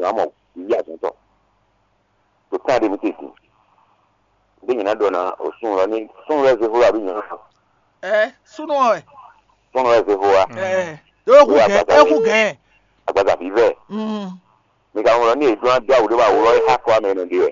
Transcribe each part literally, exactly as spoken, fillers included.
amo ya tonto to ka de mititi de nyina do na osun ro ni sun re se ho abi nyina eh sunu o sun re se ho eh do ku ge e ku ge agbaga bi ve mm mi ka ro ni edu adu awure ba wo ro ha ko ame no de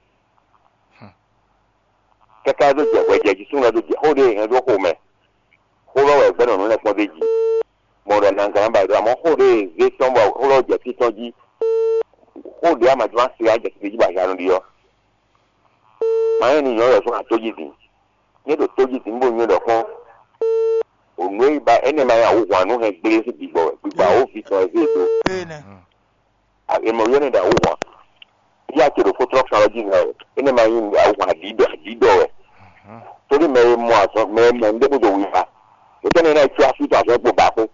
kaka do je we je sun ro do je ho de en do ko me ho ro we gbe no le pon beji mo re nan kan ba do amo ho de ze ton ba ho ro je ti ton ji ho de ama jo asi aje ti beji ba ya no di yo ma ni yo yo so atoji din ni do toji tin bo nyo do fun onwe ba ene ma ya wo anu he gbere si bigbo bigba o fi so e do ene a e mo yo ne da wo ya ke do photo technology na ene ma yin ya wo adido adido we tori me mo aso me me nde bo do wi ba o tene na ti asu ta so po ba ko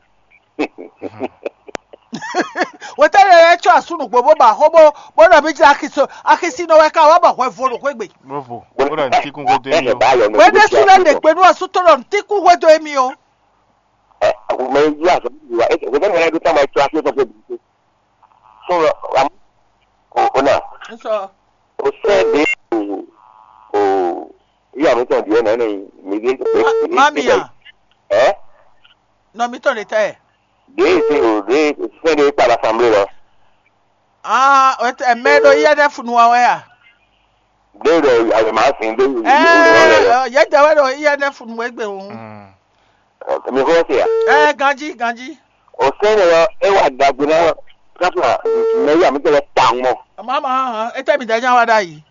wetele echo asunu gbobo ba hobo bo na bi akiso akisi no we ka wa ba kwe foro kwe gbe Bravo. Ora ntiku wedo emi o. we de sule le gbe nu asutoro ntiku wedo emi o eh me ya so wa e ko tene na do ta ma ti asu so po so am o na so o se de o ya mo tan di na ni mi de mami ya eh no mi to le te de se o de se de para l'assemblée là ah o te medo ye de funu wa ya de de ay ma sin de eh ye de we do ye de funu we gbe ohun mi ko se ya eh ganji ganji o se ne yo e wa dagbo na kapa me ya mi te ta mo mama e te mi da jan wa da yi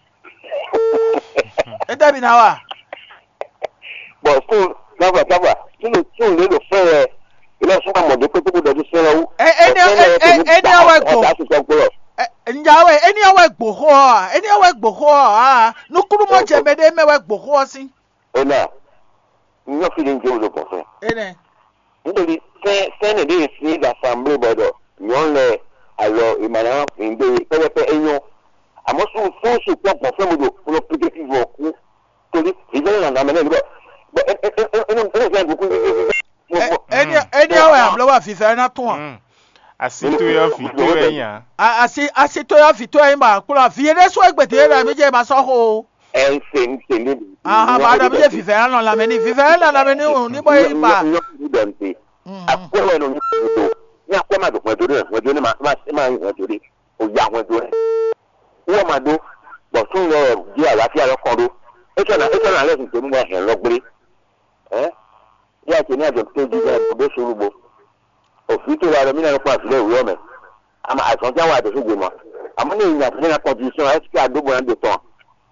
e te mi na wa bo so kapa kapa kini tun le lo fe ile so ka mo de pe pe do se ro eh eni eni awa gbo njawe eni awa gbo ho eni awa gbo ho ah nukuru mo je mede mewe gbo ho si ona nyo fi ni je o lo ko fe ene nítorí sẹ́ni dé sí l'assemblée gbọ́dọ̀ yàn lẹ àlọ́ ìmọ̀ràn ìgbé pẹ́pẹ́pẹ́ ẹ̀yàn àmọ́ sún fún ṣùpọ̀ pọ̀ fẹ́ mo lò fún ọ pétékì wọ̀ kú torí ìjọba ìlànà àmì náà níbẹ̀ ẹni ẹni ìfẹ́ àgbẹ̀kú. ẹni ẹni àwọn àbúlọ́wọ́ àfihàn ẹ̀ná tún wọn. Asito ya fito ẹ̀yàn. Asi asito ya fito ẹ̀yìn bá kúrò àfihàn ẹ̀sọ́ ẹgbẹ̀tẹ̀ yẹn náà mi jẹ́ ìbá sọ́kò. ẹ ń ṣe ń ṣe níbi. aha bàdà mi jẹ́ fìfẹ́ ẹ̀ náà lamẹ́ni fìfẹ́ ẹ̀ náà lamẹ́ni òun níbo yìí bá. Akpẹ́wẹ́ ní oníṣòwò ní akpẹ́ máa dùn pẹ̀lú rẹ̀ pẹ̀lú ní máa máa ń yàn torí òyà àwọn ẹ̀dọ́ rẹ̀. Wọ́n máa dó bọ̀ tún lọ di àlàáfíà lọ́kàn dó. Ètò náà ètò náà lẹ́sìn tó ń wá ẹ̀ lọ́gbẹ́rẹ́. Ẹ́ bí àti ní àjọ tó jíjẹ ọdún sorúgbó. Òfin tó wà lọ mí náà fún àtìlẹ́ ìwé ọ̀mẹ́. Àmọ́ àìsàn tí àwọn àdéhùn gbé mọ́. Àmọ́ ní ìyìn àtìlẹ́ náà kọ̀ǹtìṣọ́ ẹ̀ ti àdógbò náà dé tán.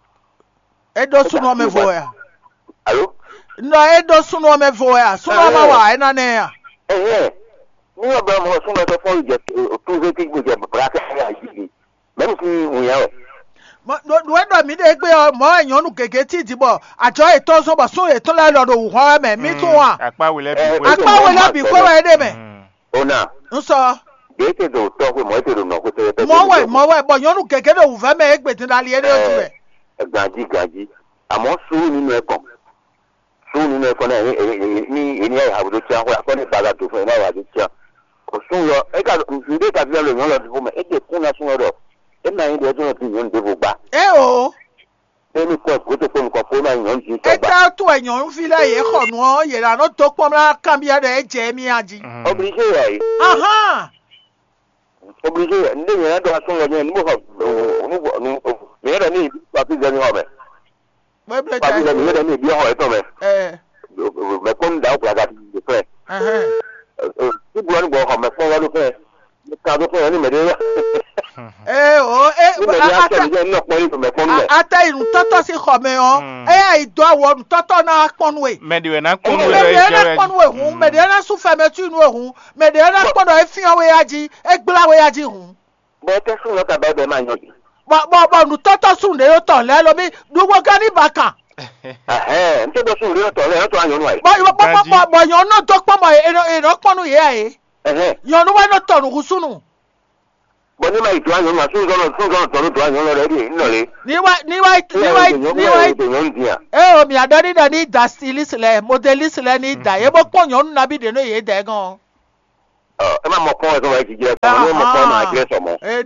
Edo sunu ome voya. Alo? No edo sunu ome voya. Sunu ome wa ena ne ya. Eh eh. Ni ọba mo sunu to fo je to ze ti gbe je bra ka ya yi. Mẹ́rin sí ìwòyàn rẹ̀. Lọ́dọ̀ mi dé gbé ọmọ èèyàn nù gègé tí ìdìbò àjọ ètò sọ́bọ̀ sún ètò lálọ́dọ̀ òwúhọ́ ẹ̀mẹ̀ mi tún wà. Àpáwọlẹ̀ bí kọ́wọ́ ẹ̀dẹ̀ mẹ̀. Ọ̀nà. Ń sọ. Gègé tó tọ́ pé mọ̀ ètò ìrònà kó tẹ́lẹ̀ tẹ́lẹ̀. Mọ̀wẹ̀ mọ̀wẹ̀ bọ̀ yọ̀nù gègé ló wùfẹ́ mẹ́ ẹgbẹ̀tì lálẹ́ ẹ̀rẹ́ ojú rẹ̀. Gàjí gàjí. Àmọ́ sùúrù nínú ẹ̀kọ́. Sùúrù nínú ẹ̀kọ́ náà ní ènìyàn àbùdó tí a kọ́ àkọ́ ní ìgbàlá tó fún ẹ̀ náà àbùdó tí a. Òsùn yọ ẹ̀ka ìdí ìtàbí ọ̀rọ̀ ìyọ́n lọ sí fún mi. Ẹ̀jẹ̀ kún náà sún ọ̀rọ̀. Ẹ máa ń di ọdún ọdún yìí ń dé gbogbo. Ẹ o. Ẹni kọ́ ẹ̀kọ́ tó fún mi kọ́ fún náà yàn ń jí sọ́gbà. Ẹ dá tó ẹ̀yàn ń fi láyé kọ̀nù ọ́ yẹ̀rà ló tó pọ́n lá kàn bí ẹ̀rẹ̀ ẹ̀ jẹ́ mi àjí. Obìnrin ṣe yà yìí. Obìnrin ṣe yà ní ìyẹn dọ̀ sún ọdún yẹn ní bọ̀kọ̀ ìyẹn dọ̀ ní ìbí pàtó ìjọ ní ọ̀mẹ̀. Pàtó ìjọ ní ìyẹn dọ̀ ní ìbí ọ̀họ̀ ẹ̀tọ́ mẹ̀. Mẹ̀kọ́ dà ó kúrò àgàtì ìfẹ́. Síbùrọ̀ nígbà ọ̀họ̀ mẹ̀kọ́ wọ́n ló fẹ́. Kàdó fún ẹ ní mẹ̀dẹ́rẹ́. Ẹ o ẹ ata irun tọ́tọ́ sí xɔmɛ yɔ ẹ yà ìdó awọ tọ́tọ́ náà kpɔnu ye. mɛdiwɛ na kpɔnu ye mɛdiwɛ na kpɔnu ye hun mɛdiwɛ na sufɛmɛ tu nu ye hun mɛdiwɛ na kpɔnu ye fiɲɛ ye adi egbla ye adi hun. bɔn tɛ sun yɔ ka bɛɛ bɛɛ ma ɲɔ bi. bɔn bɔn bɔn nu tɔtɔ sun de y'o tɔ lɛ lomi dugu gani ba kan. ɛhɛn n tɛ dɔ sun de y'o tɔ lɛ y'o tɔ a ɲɔnu wa ye. bɔn bɔn bɔn bɔn ɲɔnu tó kpɔmɔ ye èrò kpɔnu ye ya ye. ɲɔnu wa n'o tɔ nugu sunu. Bọ́n ní máa ìtò àyàn máa tún sọ́nà tún sọ́nà tọ́nu tó àyàn lọ́rẹ́ rí nínú níwá níwá níwá níwá ẹ omi àdáni dà ní ìdá sílí sílẹ̀ mọ́tẹ́lì sílẹ̀ ní ìdá yẹ bó pọ̀nyọ́ nínú nàbí dènà yé dẹ́ gan. ẹ má mọ kọ́ ẹ sọ́wọ́ ẹ ti jẹ́ ẹ sọ́wọ́ ẹ má mọ kọ́ ẹ máa jẹ́ sọ́mọ́. ẹ nẹ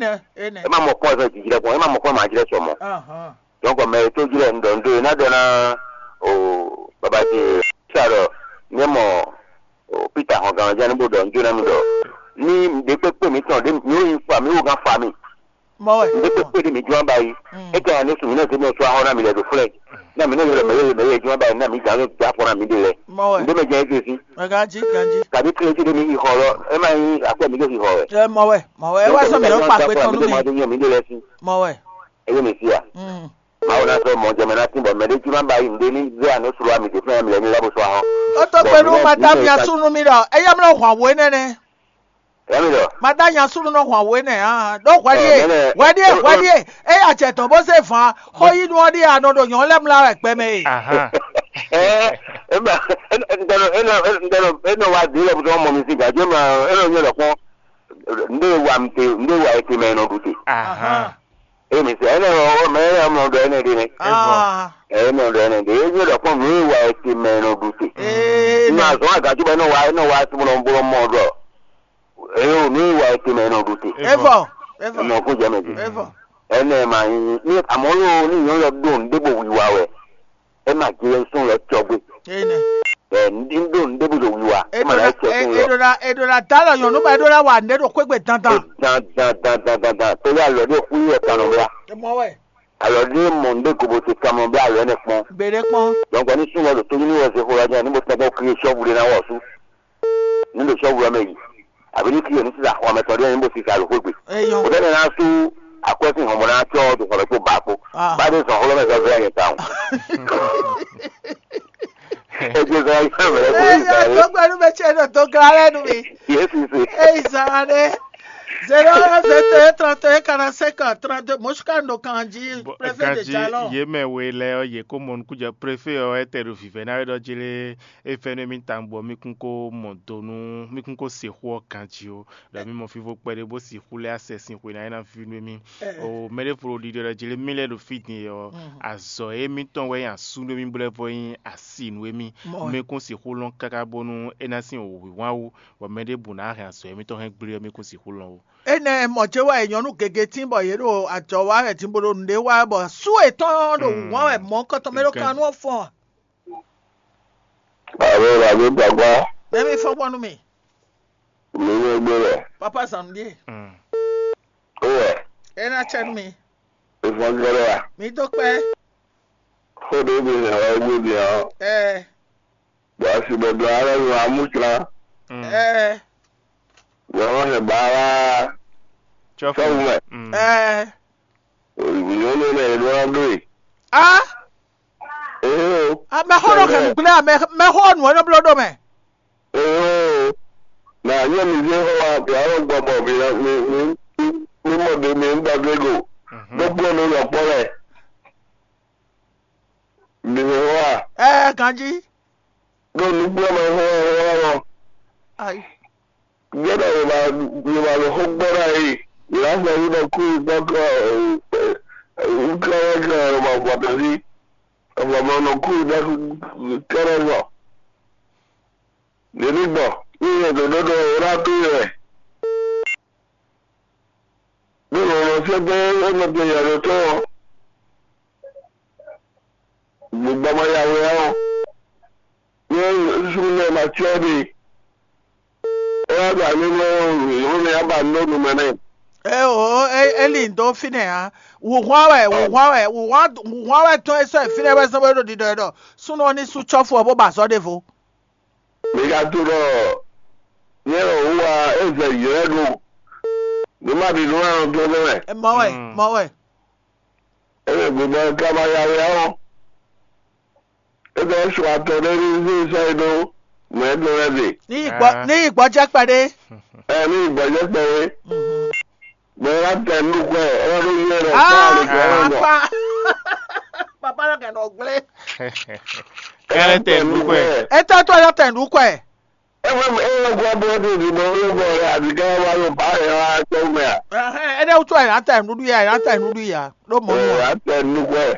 e ma mo ko so jire ko e ma mo ko ma jire so mo aha donc me to jire ndo ndo na dona o baba ti saro ni mo o Peter ho gan ja ni bodo njo na mi do ni de pe pe mi ton de mi fa mi o gan fa mi mo we de pe pe mi jo ba yi e ka ni su mi na se mi so ahora mi le do flex na mi no le me me jo ba na mi ga no ja fo na mi de le de me je je si ganji ganji ka bi pe ti de mi ho ro e ma yi apo mi go fi ho e mo we mo we wa so mi ro pa pe ton mi mi de le si mo we e mi si ya mm ma ona so mo je me na tin bo me de ti ma ba yi nde ni ze anu suru ami de fun mi le ni labo so ahon o to pe nu madam ya sunu mi ro e ya mi lo hwan we nene madam ya sunu no hwan we ne ah do kwadi e wadi e wadi e e ya che to bo se fan ho yi nu odi anodo yan le mla re pe me aha eh e ba ndero eno ndero eno wa di le bu mo mi si ga je ma eno nyo lo ko nde wa mte nde wa eti me no duti aha e mi se eno o me ya mo do ene di ne ah e mo do ene di e lo ko mi wa eti me no duti eh na so ga ju be no wa eno wa ti mo mo mo do e o mi wa eti me no duti evo evo mo ko je me di evo ene ma ni amolo ni yo yo do ndebo wi wa we e ma je sun lo chogbe ene eh ndindo ndebo do wi wa e ma la che sun lo edora edora talo yo no ba edora wa ndedo kwegbe tantan dan dan dan dan dan dan to ya lo de ku ye kan lo ya mo we alo de mo nde ko bo ti kan mo ba lo ne pon bere pon donc ni sun lo to ni wo se ho la ja ni mo ta bo kri shop le na wo su ni do shop wa meyi abi ni kri ni ti da wa me to de ni mo si ka lo ko gbe e yo o de na su akwesi ho mo na cho do ko ko ba ko ba de so ho lo me so ya ta e je ga ya me ko ya to gberu be che no to gra lenu mi yes yes e sare zero sept trente et un quarante-cinq trente-deux moshkando kanji préfet de Jalon ye me we le ye ko mon ku je préfet o etero vive na do jile e fenu mi tambo mi kunko montonu mi kunko se ho kanji o da mi mo fivo pere bo si hule assassin ko na na finu mi o mere pro di do jile mi le do fit ni o azo e mi ton we yan sunu mi bule fo yin asin we mi me kun si hulon kaka bonu enasin o wi wan o wa me de buna ha so e mi ton hen gbere mi kun si hulon o ene mo che wa eyan nu gege tin bo yero ajo wa re tin bo nde wa bo su eton do won e mo ko to me lo kan wo fon bawo la lo gbagba me mi fo wonu mi mi wo gbere papa samdi mm o e ena chen mi e fo gbere mi to pe ko do bi na wa gbe bi o eh ba si be do ara yo amutra eh yo ne bara chofu eh o ni no le lo do ah eh a me horo kan gbe me me ho nu no blodo me eh na yo mi je ho wa bi aro gbo bo bi ni ni ni mo de mi nda grego gbogbo lo lo pore ni wa eh kanji do ni gbo ma ho ho ai gbọ́dọ̀ ìwà ìwà lọ́kọ́ gbọ́dọ̀ yìí ìlànà ìwà kú ìgbọ́kọ̀ ìkẹ́rẹ́kẹ́ ọmọ pàtàkì ọmọ ọmọ kú ìkẹ́rẹ́kọ̀ nígbọ̀ nínú ìdòdó ọ̀rá tó rẹ̀ nínú ọ̀rọ̀ tí ó gbé ọmọdé yàrá tó gbogbo ọmọ yàrá ẹ̀hún ní ìṣúná màtíọ́dì eba ni mo mo ya ba no no mene eh o eli ndo fine ha wo hwawe wo hwawe wo hwawe to eso fine ba so do di do do suno ni su chofu obo ba so devo mi ga tu ro ye o wa eze yeru ni ma bi no ran to le e mo we mo we e bi na ka ba ya ya o e do so ato le ri se do mo e do re ní ìgbọ́ ní ìgbọ́ jẹ́ pẹ̀lẹ́. ẹ ní ìgbọ́ jẹ́ pẹ̀lẹ́. mo ra tẹ̀lú pẹ̀ ẹ ló yẹ rẹ̀ káàlì kẹrin lọ. bàbá rẹ̀ kẹ̀nà ọ̀gbẹ́. ẹ tẹ̀lú pẹ̀. ẹ tẹ́ tó ẹ tẹ̀lú pẹ̀. ẹ wọ́n mi ẹ wọ́n gbọ́ bó ti di mo ń bọ̀ rẹ̀ àti kẹ́ wá ló bá rẹ̀ wá tó mẹ́ à. ẹ dẹ́ tó ẹ̀ rà tẹ̀lú yà ẹ̀ rà tẹ̀lú yà ló mọ̀ wọn. ẹ rà tẹ̀lú pẹ̀.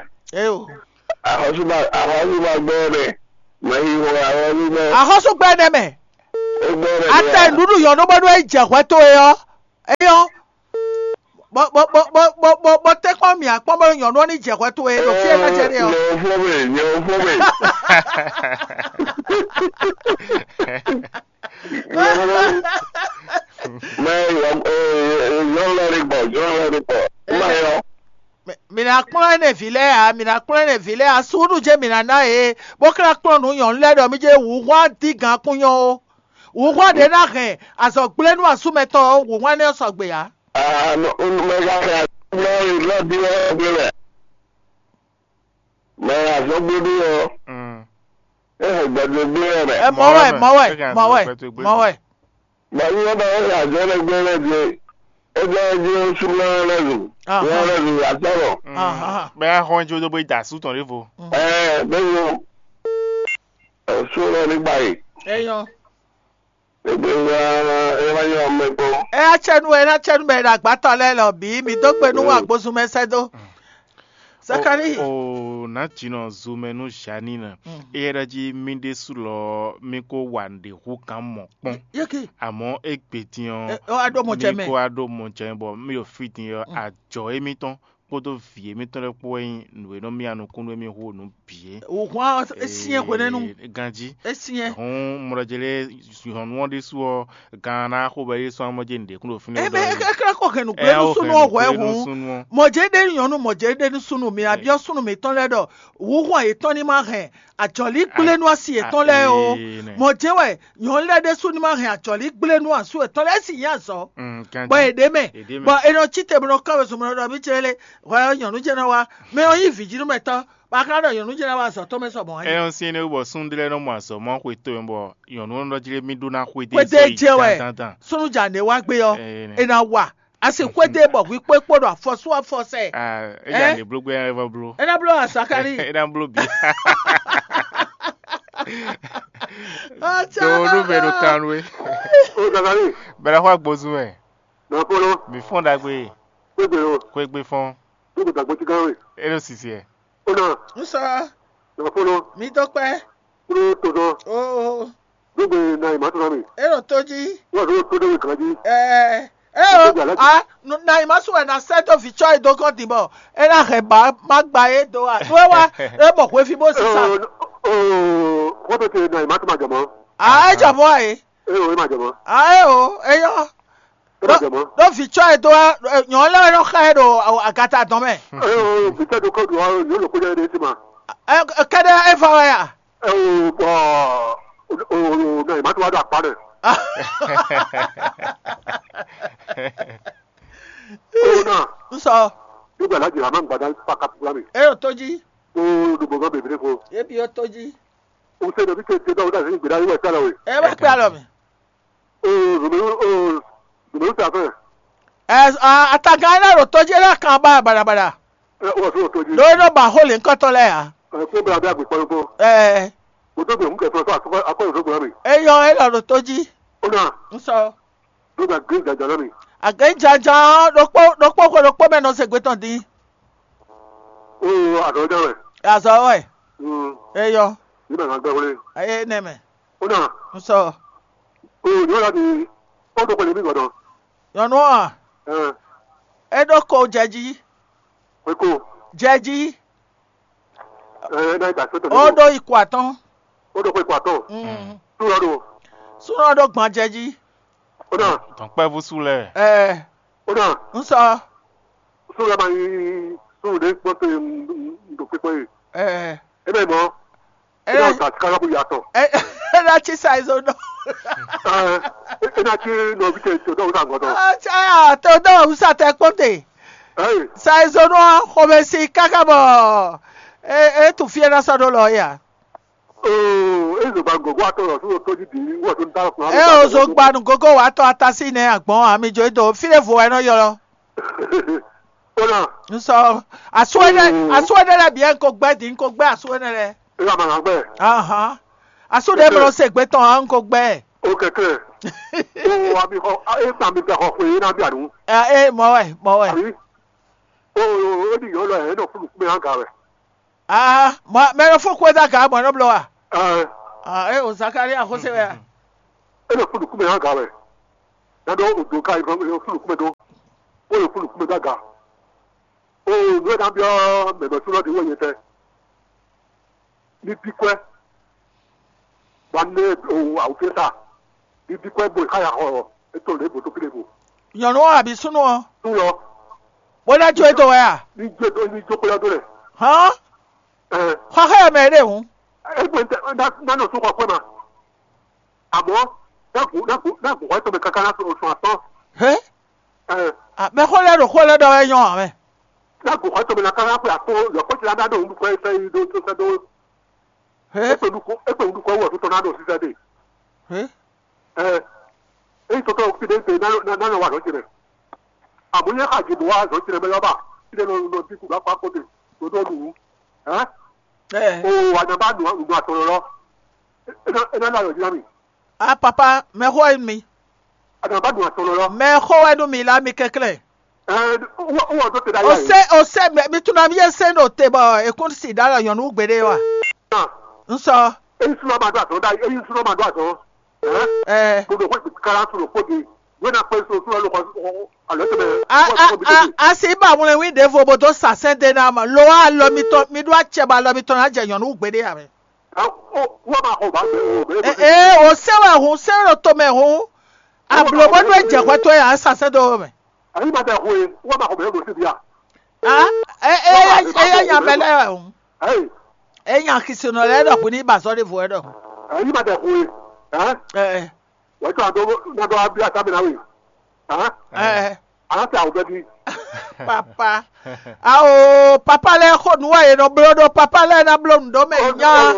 àhọ́sùbà gbọ́ rẹ̀ mọ̀ ìwọ àwọn onímọ̀. àhọ́sùgbẹ́ ẹ̀ mẹ́. atẹ̀lúdù yọ̀ ló gbọ́dọ̀ ìjẹ̀wẹ́ tó yọ ẹ̀yọ́ bo bo bo bo bo bo bo te kwa mi akpo mo yan no ni je kwa to e lo fi na je re o. Yo fo me, yo fo me. Man, I'm eh yo let it go, yo let it go. Man, mina kpɔn ne vi lɛ a mina kpɔn ne vi lɛ a sudu je mina na ye bɔkira kpɔn nu yɔn lɛ dɔ mi je wuwa di gan kunyɔ o wuwa de na hɛn azɔgble nu asumɛtɔ wuwa ne sɔgbe ya. ah no me ga ga no lo di o gbere. Me azɔgbe di o. Mm. Eh gbɛdɛ gbere rɛ. ɛ mɔwɛ mɔwɛ mɔwɛ mɔwɛ. Ma yi ba o ya jɛ gbere de. Ebe je suma lezu. Ah. Wa lezu atoro. Ah. Be a hon jo do be da su ton revo. Eh, be yo. Eh, so lo ni gbai. Eh yo. Ebe wa e wa yo me ko. Eh a chenu e na chenu be da gba to le lo bi mi to pe nu wa gbosu mese do. Sakari. O na chino zume nu shani na. E era ji mi de su lo mi ko wande hu kan mo pon. Yeki. Àmọ́ ekpetiyan o ado mo cheme. Mi ko ado mo cheme bo mi o fit yan ajo emi ton ko to fi emi ton le po yin nu no mi anu kunu emi ho nu bie. O kwa esien ko nenu. Ganji. Esien. Hon mo rajele su hon won de su o gana ko be so mo je nde kunu finu do. E be e kra ko kenu pe nu sunu o ho ehun. Mo je de yonu mo je de sunu mi abi o sunu mi ton le do. Wo ho e ton ni ma hen. Àjọ̀lí gbélé nu asi eton le o mo je we yon le de sunu ma hen àjọ̀lí gbélé nu asu eton le si yan so bo ede me bo eno chite bro ka we so mo do bi chele wa yonu je na wa me o yi viji nu meto ba ka do yonu je na wa so to me so mo e on si ne wo sundele no mo so mo ko to mbo yonu no jire mi do na ko de so yi sunu ja ne wa gbe yo e na wa asi kwede bo wi pe podo afoso afose ah e ja ne blogbe ever bro e na bro asakari e na blo bi do do be do kanwe O Sakari. Bera wa gbozu e Na polo. Mi fon dagbe Ko be o. ko egbe fon Ko be dagbo ti kanwe. e lo sisi e O na. Nso Na polo. mi to pe Pro to do. o Gbogbo na ima to na mi. e ro toji Wa do to do kan ji. eh eh o ah na imasu na set of choice do kon tibo e na he ba magba e do a we wa e mo ko fi bo sisa Oh, what be na ima to ma jamo. ah e jabo ai Eh o ma jamo. ah e o e yo Ma jamo. do fi choice do yon le no kha do agata don me Eh o bi te do ko do yo lo ko je de ti ma. e kede e fa wa ya Eh o bo o na ima to wa do apa de. O na. Nso Yo ga la ji ma ngba da pa ka plan mi. e ro toji O do bo go be be ko. e bi o toji O se do bi te do da se gbe da yo ta la we. e wa pe alo mi O do o do ta fe. e ataga na ro toji la kan ba barabara Eh o so to ji. do no ba hole nkan to le ya Eh ko bra da gbe po ko. eh O do be mu ke so so akọ so gbe mi. e yo e ro toji O na. nso Do ga gbe ga ja mi. again jaja dopo dopo ko dopo me no se gbe ton din O ado ja we. aso we Mm. e yo Ni na gbe wole. e ne me O na. nso O yo la di o do ko le mi godo. yo no a Eh e do ko jeji we ko. jeji Eh na ta so to. o do iku atan O do ko ipa to. mm Tu ro do. suno do gbon jeji O na. ton pe vous sous le eh O na. nso So la ma yi so de po te do pe po yi. eh E be mo. e E na ta ka bu ya to. e na chi size o do Eh e na ti no bi te to do sa ngodo. ah cha to do usa te ponte Eh size o no ho be si kakabo e e tu fiera sa do lo ya o e zo ba go wa to ro so to ji di wo to nda fun. e o so gbanu gogo wa to atasi ne agbon ami jo do file fo e no yo lo O na. nso asuene asuene le bien ko gbe din ko gbe asuene le E ma ma gbe. aha asude bro se gbe ton an ko gbe O keke. O wa bi ho e ta mi be ho pe na bi anu. eh eh mo we mo we Abi. O o di yo lo e no fulu me an ka we. ah ma me ro fo kweda ka mo no blo wa Eh ah eh o zakaria ko se we e no fulu me an ka we. Na do o do ka i ro fulu me do. o le fulu kume gaga o no da bio me be tulo de wo yete ni bikwe wanne o awfesa ni bikwe bo kaya ho eto le bo to kile bo yonu abi sunu o tulo bona jo eto wa ni je do ni jo ko ya do le ha eh kwa ha me re hu e bo na na no so ko ko ma amo na ku na ku na ku wa to me kaka na so so ato he eh ah me ko le ro ko le do e yan ame na ku wa to me na kaka pe ato yo ko ti la da do ndu ko e se do to se do he e pe ndu ko e pe ndu ko wo to tornado si se de he eh e to to ti de te na na na wa ro ti re amuye ka ji do wa ro ti re be lo ba ti de no no ti ku ba pa ko de to do du eh eh o wa na ba du du atoro lo e na e na na yo ji mi ah papa me ho mi ada ba du atoro lo me ho edu mi la mi kekle eh o o do te da o ya se o se mi tuna mi se no te ba e kun si dara yonu gbere wa na nso e su lo ma do atoro da e su lo ma do atoro eh eh gbogbo ko kara su lo ko de we na pe so su lo ko alo te me a a a si ba mu wi de fo bo to sa se de na ma lo a lo mi to mi do a che ba lo mi to na je yonu gbere ya me o wo ma ko ba o be eh eh o se wa hu se ro to me hu ablo bo do je kwa to ya sa se do me ani ma da ko e wo ma ko be go si bia ah eh eh eh ya me le hu eh eh ya kisino le do ku ni ba so de fo e do ani ma da ko e eh eh wo to ado na do abia ta be na we ah eh ana ta o be di papa ah o papa le ko nu wa e no blodo papa le na blo ndo me nya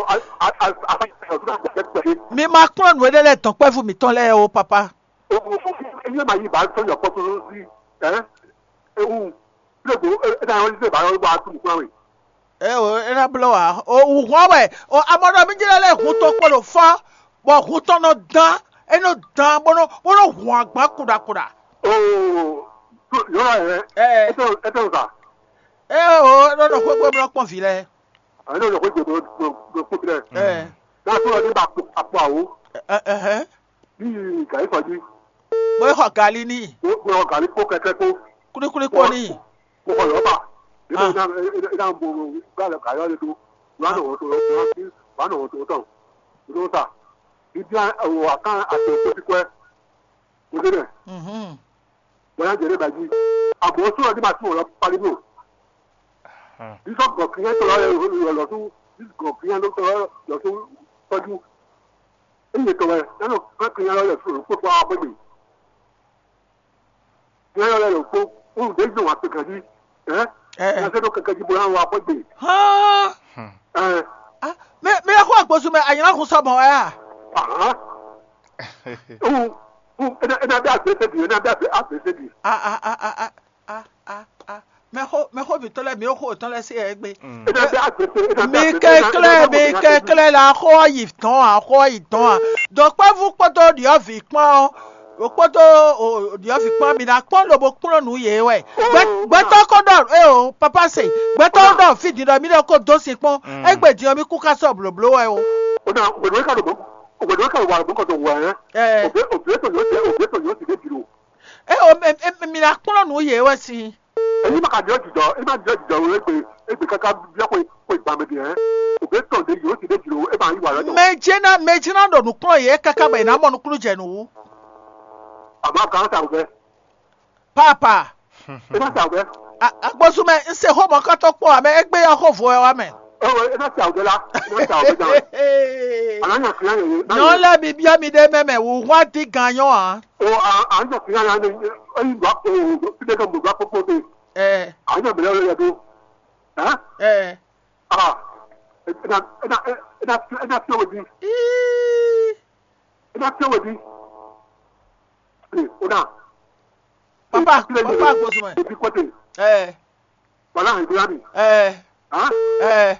mi ma kron we de le ton pe fu mi ton le o papa ẹyẹ máa yí bá sọyọ pọtù sí ẹ ewu lẹgbọ ẹ dáhùn ọdún sí ìbára wà á tún fún àwọn. e o e na blo wa o hu we o amodo mi jire le hu to po do fa bo hu to no dan e no dan bo no bo no hu agba kuda kuda ooo yọrọ ẹ eh ẹ tẹ ẹ tẹ ọsà. e o no no ko gbe mi pon fi le àwọn ènìyàn kò gbèdò gbèdò kó bilẹ̀. eh náà tó lọ nígbà àpò àwo eh eh bí gàrí sọjí bo ho gali ni gbé ọ gàrí kó kẹkẹ kó kuri kuri ko ni kó kọ yọba nínú ìdá ń bo gbàlẹ gàrí ọdún tó wọn náà wọn tó wọn náà wọn tó tán ló ta ìdí àwọn àkàn àti òkú ti pẹ́ kó dé bẹ̀. mhm wọ́n yà jẹ́rẹ́ bàjí àbọ̀ sọ̀rọ̀ nígbà tí wọ́n lọ parí bò bísọ̀ gọ̀kìyàn tó lọ́ọ́ lọ tún gọ̀kìyàn ló tọ́ lọ tún tọ́jú èyí tó wẹ̀ nínú gọ̀kìyàn lọ́ọ́ lọ tún òkú fún àwọn pẹ̀lú ìyẹn lọ́ọ́ lọ kó òun dé jù wọn àti kàjí ẹ́ ẹ́ ṣe tó kẹ̀kẹ́ jí bọ́lá wọn àpọ̀ gbè. ah me me ko agbosu me ayina kun so mo wa ya ẹ̀dá bí àgbẹ̀sẹ̀ di ẹ̀dá bí àgbẹ̀sẹ̀ di. ah ah ah ah ah ah ah me ko me ko bi to le mi o ko ton le si e gbe ẹ̀dá bí àgbẹ̀sẹ̀ ẹ̀dá bí mi àgbẹ̀sẹ̀. kekle mi kekle la ko yi ton a ko yi ton donc pas vous poto di o fi pon o poto o di o fi pon mi na pon lo bo kuro nu ye we gbe to ko do e o papa say gbe to do fi di do mi le ko do si pon e gbe di o mi ku ka so blo blo we o ó dà ògbèdúwẹ́ kàdó bọ́ ògbèdúwẹ́ kàdó wà lóko tó wà ẹ́ ògbè tó yóò tẹ ògbè tó yóò ti dé jùlọ. e o mi na kuro nu ye we si ẹ̀yin máa kàdé ọ̀jìjọ ẹ̀yin máa dé ọ̀jìjọ wọ́n ẹgbẹ́ ẹgbẹ́ kankan bí wọ́n kó ìgbàmẹ́dì ẹ̀ ògbè tó dé yóò ti dé jùlọ ẹ̀ máa yí wà lọ́jọ́. meje na meje na do nu kuro ye kaka be na mo nu kuro je nu àmọ́ kan ta ògbẹ́ papa ẹ̀ náà ta ògbẹ́ agbosu me nse ho mo ka to po ame egbe ya ho fo e wa me ẹ̀ náà ta ògbẹ́ la ẹ̀ náà ta ògbẹ́ jà àlàyé àfihàn yẹn no le bi bia mi de meme wo wa di ganyo a o àyè àfihàn yẹn ni ẹ̀yin gbà pé o ti dé kan gbà pọ́pọ́ pé eh àyè àbẹ̀lẹ̀ ọ̀rẹ́ yẹn tó ẹ̀ eh ah ẹ̀ náà ẹ̀ náà ẹ̀ náà ẹ̀ náà fi ọwọ́ di ẹ̀ náà fi ọwọ́ di ẹ̀ o náà. papa papa agbosu me ebi kọ́tẹ̀ eh wàhálà ìgbéra mi. eh eh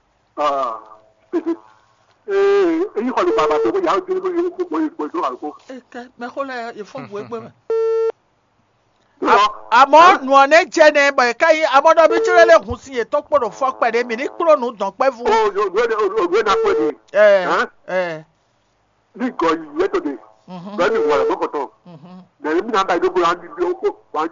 èyí kọ́ ni bàbá tó yà á dé lórí gbogbo ìgbò ìlú àlùkò. eke me ko le ye fo bu egbe me amo nu one je ne ba kai amodo bi chire le kun si e to podo fo pede mi ni kuro nu don pe fu o ògbé náà pè ní. eh eh ní ìgò ìwé tó dé. bẹ́ẹ̀ ni ìwọ̀n rẹ̀ mọ́kọ̀tọ̀. lẹ́yìn mi náà bá ìdókòwò á ní ibi ó kó wá